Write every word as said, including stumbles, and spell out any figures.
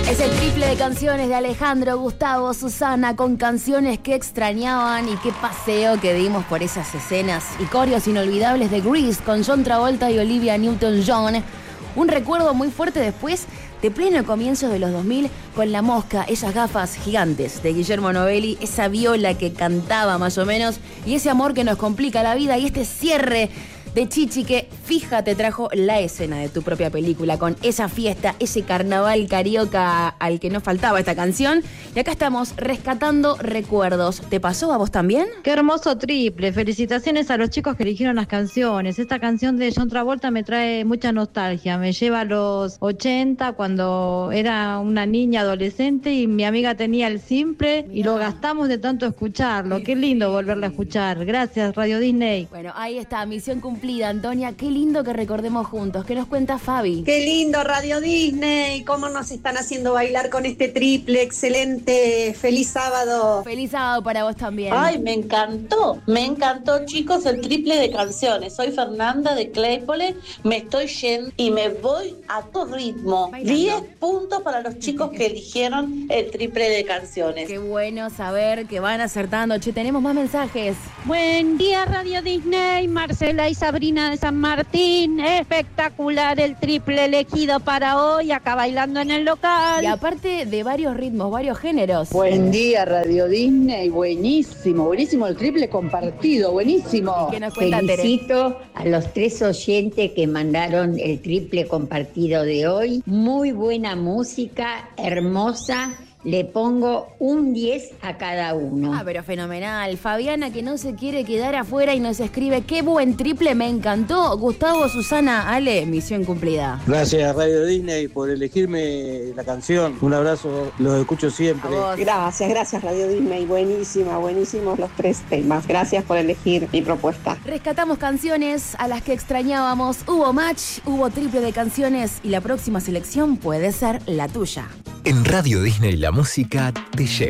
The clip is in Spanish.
Es el triple de canciones de Alejandro, Gustavo, Susana, con canciones que extrañaban y qué paseo que dimos por esas escenas y coreos inolvidables de Grease con John Travolta y Olivia Newton-John. Un recuerdo muy fuerte después de pleno comienzo de los dos mil con La Mosca, esas gafas gigantes de Guillermo Novelli, esa viola que cantaba más o menos y ese amor que nos complica la vida y este cierre de Chichi que, fíjate, trajo la escena de tu propia película con esa fiesta, ese carnaval carioca al que no faltaba esta canción. Y acá estamos rescatando recuerdos. ¿Te pasó a vos también? Qué hermoso triple. Felicitaciones a los chicos que eligieron las canciones. Esta canción de John Travolta me trae mucha nostalgia. Me lleva a los ochenta, cuando era una niña adolescente y mi amiga tenía el simple y lo gastamos de tanto escucharlo. Qué lindo volverlo a escuchar. Gracias, Radio Disney. Bueno, ahí está, misión cumplida. Antonia, qué lindo que recordemos juntos. ¿Qué nos cuenta Fabi? Qué lindo Radio Disney, cómo nos están haciendo bailar con este triple, excelente, feliz sábado. Feliz sábado para vos también. Ay, me encantó, me encantó, chicos, el triple de canciones. Soy Fernanda de Claypole, me estoy yendo y me voy a tu ritmo. diez puntos para los chicos que eligieron el triple de canciones. Qué bueno saber que van acertando. Che, tenemos más mensajes. Buen día, Radio Disney, Marcela y Sabrina de San Martín, espectacular el triple elegido para hoy, acá bailando en el local. Y aparte de varios ritmos, varios géneros. Buen día, Radio Disney, buenísimo, buenísimo el triple compartido, buenísimo. ¿Qué nos cuenta Tere? Felicito a los tres oyentes que mandaron el triple compartido de hoy. Muy buena música, hermosa. Le pongo un diez a cada uno. Ah, pero fenomenal. Fabiana, que no se quiere quedar afuera y nos escribe, qué buen triple, me encantó. Gustavo, Susana, Ale, misión cumplida. Gracias, Radio Disney, por elegirme la canción. Un abrazo, los escucho siempre. Gracias, gracias Radio Disney, buenísima, buenísimos los tres temas. Gracias por elegir mi propuesta. Rescatamos canciones a las que extrañábamos. Hubo match, hubo triple de canciones y la próxima selección puede ser la tuya. En Radio Disney la música te llega.